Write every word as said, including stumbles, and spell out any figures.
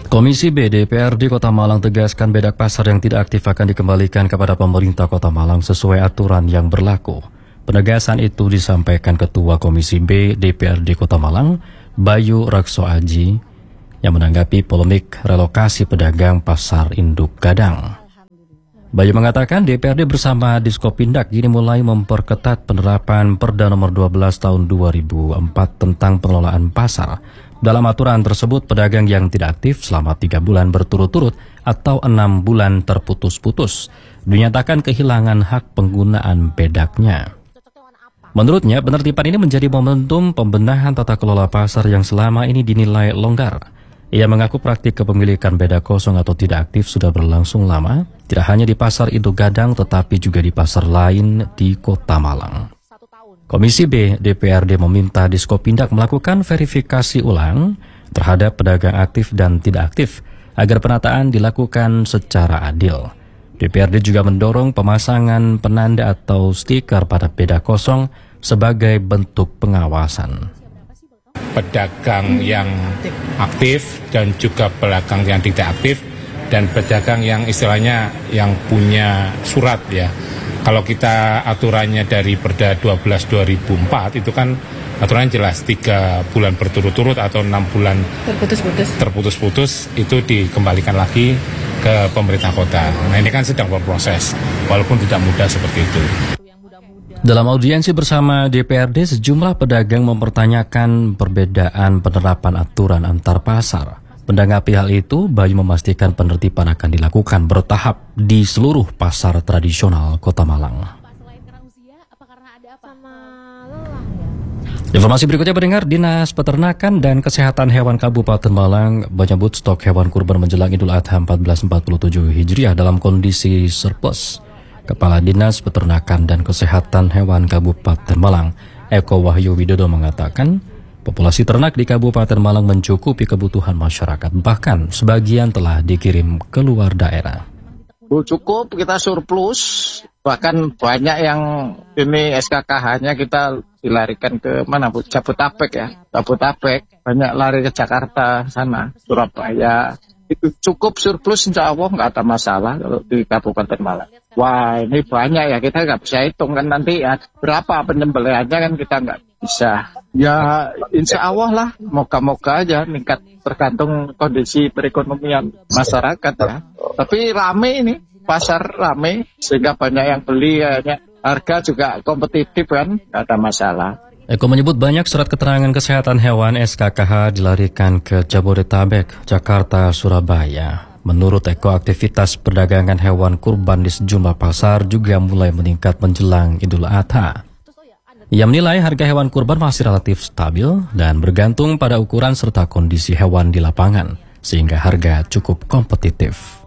Komisi B D P R D Kota Malang tegaskan bedak pasar yang tidak aktif akan dikembalikan kepada pemerintah Kota Malang sesuai aturan yang berlaku. Penegasan itu disampaikan Ketua Komisi B D P R D Kota Malang, Bayu Rakso Aji, yang menanggapi polemik relokasi pedagang pasar induk Gadang. Bayu mengatakan D P R D bersama Diskopindak kini mulai memperketat penerapan Perda nomor dua belas tahun dua ribu empat tentang pengelolaan pasar. Dalam aturan tersebut, pedagang yang tidak aktif selama tiga bulan berturut-turut atau enam bulan terputus-putus dinyatakan kehilangan hak penggunaan bedaknya. Menurutnya, penertiban ini menjadi momentum pembenahan tata kelola pasar yang selama ini dinilai longgar. Ia mengaku praktik kepemilikan bedak kosong atau tidak aktif sudah berlangsung lama, tidak hanya di pasar induk Gadang tetapi juga di pasar lain di Kota Malang. Komisi B D P R D meminta Diskopindak melakukan verifikasi ulang terhadap pedagang aktif dan tidak aktif agar penataan dilakukan secara adil. D P R D juga mendorong pemasangan penanda atau stiker pada bedak kosong sebagai bentuk pengawasan. Pedagang yang aktif dan juga pedagang yang tidak aktif dan pedagang yang istilahnya yang punya surat ya. Kalau kita aturannya dari Perda dua belas dua ribu empat itu kan aturannya jelas tiga bulan berturut-turut atau enam bulan terputus-putus terputus-putus itu dikembalikan lagi ke pemerintah kota. Nah ini kan sedang berproses walaupun tidak mudah seperti itu. Dalam audiensi bersama D P R D, sejumlah pedagang mempertanyakan perbedaan penerapan aturan antar pasar. Menanggapi hal itu, Bayu memastikan penertiban akan dilakukan bertahap di seluruh pasar tradisional Kota Malang. Informasi berikutnya mendengar, Dinas Peternakan dan Kesehatan Hewan Kabupaten Malang menyebut stok hewan kurban menjelang Idul Adha seribu empat ratus empat puluh tujuh Hijriah dalam kondisi surplus. Kepala Dinas Peternakan dan Kesehatan Hewan Kabupaten Malang, Eko Wahyu Widodo mengatakan, populasi ternak di Kabupaten Malang mencukupi kebutuhan masyarakat, bahkan sebagian telah dikirim ke luar daerah. Cukup, kita surplus, bahkan banyak yang ini S K K H-nya kita dilarikan ke mana Bu? Jabodetabek ya, Jabodetabek, banyak lari ke Jakarta sana, Surabaya. Itu cukup surplus, insya Allah nggak ada masalah kalau di Kabupaten Malang. Wah ini banyak ya, kita nggak bisa hitung kan nanti ya berapa penyembelihannya kan kita nggak bisa. Ya insya Allah lah, moga-moga aja meningkat tergantung kondisi perekonomian masyarakat ya. Tapi rame ini, pasar rame sehingga banyak yang beli kayaknya. Harga juga kompetitif kan, nggak ada masalah. Eko menyebut banyak surat keterangan kesehatan hewan S K K H dilarikan ke Jabodetabek, Jakarta, Surabaya. Menurut Eko, aktivitas perdagangan hewan kurban di sejumlah pasar juga mulai meningkat menjelang Idul Adha. Ia menilai harga hewan kurban masih relatif stabil dan bergantung pada ukuran serta kondisi hewan di lapangan, sehingga harga cukup kompetitif.